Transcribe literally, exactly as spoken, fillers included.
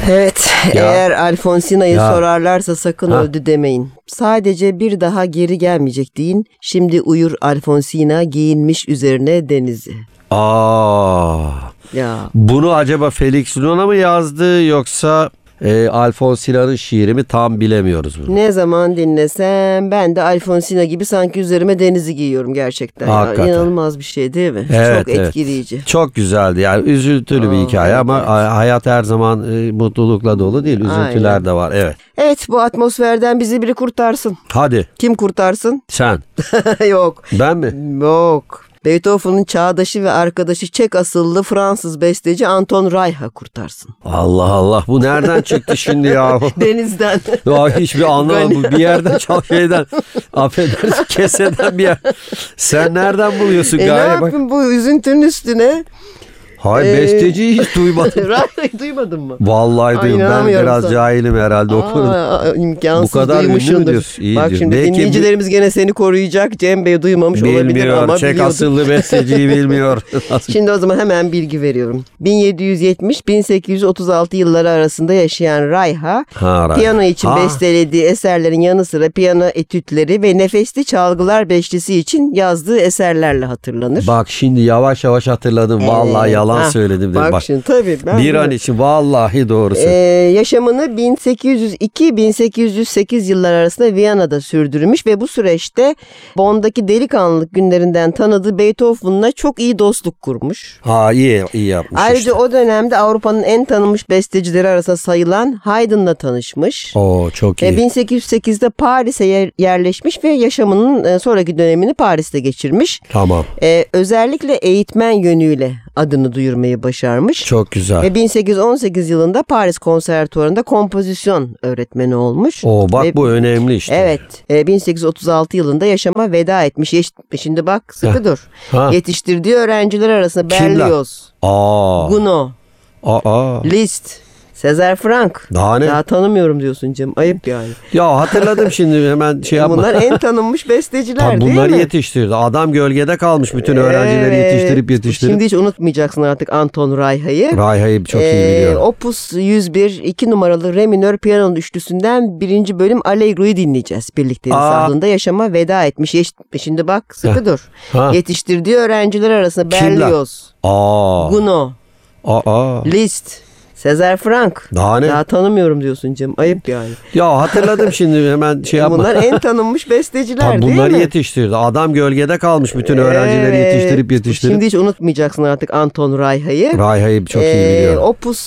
Evet, Ya. eğer Alfonsina'yı Ya. sorarlarsa sakın Ha. öldü demeyin. Sadece bir daha geri gelmeyecek deyin. Şimdi uyur Alfonsina, giyinmiş üzerine denizi. Aa. Ya. Bunu acaba Felix Luna mı yazdı yoksa e, Alfonsina'nın şiiri mi, tam bilemiyoruz bunu. Ne zaman dinlesem ben de Alfonsina gibi sanki üzerime denizi giyiyorum gerçekten. Ya. Hakikaten. İnanılmaz bir şey değil mi? Evet, Çok evet. etkileyici. Çok güzeldi yani, üzüntülü bir Aa, hikaye evet, ama evet. hayat her zaman e, mutlulukla dolu değil, üzüntüler Aynen. de var. Evet. Evet, bu atmosferden bizi biri kurtarsın. Hadi Kim kurtarsın? sen. Yok. Ben mi? Yok. Beethoven'ın çağdaşı ve arkadaşı Çek asıllı Fransız besteci Anton Reicha kurtarsın. Allah Allah, bu nereden çıktı şimdi ya? Denizden. Ya hiçbir anlamadım. Bu bir yerden çal şeyden. Affedersin, keseden bir yer. Sen nereden buluyorsun E ne gaye? Bak. yapayım bu üzüntünün üstüne? Hayır, Ee, besteciyi hiç duymadım. Reicha'yı duymadın mı? Vallahi Ay, duydum. Ben inanamıyorum biraz sana. cahilim herhalde o konuda. Aa, imkansız Bu kadar ünlü mü duymuşsundur. diyorsun? İyi Bak diyorsun. şimdi Belki dinleyicilerimiz gene seni koruyacak. Cem Bey duymamış olabilir Bilmiyor. ama Çek biliyordu. asıllı besteciyi bilmiyor. Şimdi o zaman hemen bilgi veriyorum. bin yedi yüz yetmiş bin sekiz yüz otuz altı yılları arasında yaşayan Reicha, Ha, Reicha. piyano için Ha. bestelediği eserlerin yanı sıra piyano etütleri ve nefesli çalgılar beşlisi için yazdığı eserlerle hatırlanır. Bak şimdi yavaş yavaş hatırladım. Vallahi Evet. yalan Ha, söyledim. Dedim. Bak, Bak, şimdi tabii. Ben bir an bunu- için vallahi doğrusu. Ee, yaşamını bin sekiz yüz iki bin sekiz yüz sekiz yıllar arasında Viyana'da sürdürmüş ve bu süreçte Bonn'daki delikanlılık günlerinden tanıdığı Beethoven'la çok iyi dostluk kurmuş. Ha, iyi iyi yapmış Ayrıca işte. o dönemde Avrupa'nın en tanınmış bestecileri arasında sayılan Haydn'la tanışmış. Oo, çok Ve iyi. bin sekiz yüz sekizde Paris'e yer- yerleşmiş ve yaşamının e, sonraki dönemini Paris'te geçirmiş. Tamam. Ee, özellikle eğitmen yönüyle adını duyurmayı başarmış. Çok güzel. Ve bin sekiz yüz on sekiz yılında Paris Konservatuvarı'nda kompozisyon öğretmeni olmuş. Oo, bak Ve- bu önemli işte. Evet. e, bin sekiz yüz otuz altı yılında yaşama veda etmiş. Yeş- Şimdi bak sıkı Heh. dur. Ha. Yetiştirdiği öğrenciler arasında Kimler? Berlioz, Aa. Gounod, Aa. Liszt, Sezer Frank. Daha ne? Daha tanımıyorum diyorsun Cem. Ayıp yani. Ya hatırladım şimdi, hemen şey yapma. Bunlar en tanınmış besteciler Tabii değil bunları mi? yetiştirdi. Adam gölgede kalmış, bütün öğrencileri Evet. yetiştirip yetiştirip. Şimdi hiç unutmayacaksın artık Anton Reicha'yı. Reicha'yı çok iyi Ee, biliyorum. Opus yüz bir iki numaralı Re minör piyano üçlüsünden birinci bölüm Allegro'yu dinleyeceğiz. Birlikte Aa. sağlığında yaşama veda etmiş. Yeş- Şimdi bak sıkı Heh. dur. Ha. Yetiştirdiği öğrenciler arasında Kimler? Berlioz, Aa. Gounod, Aa. Liszt, Sezer Frank. Daha ne? Daha tanımıyorum diyorsun Cem. Ayıp yani. Ya hatırladım şimdi, hemen şey yapma. Bunlar en tanınmış besteciler Tabii değil bunları mi? yetiştirdi. Adam gölgede kalmış, bütün öğrencileri Evet. yetiştirip yetiştirip. Şimdi hiç unutmayacaksın artık Anton Reicha'yı. Reicha'yı çok iyi Ee, biliyorum. Opus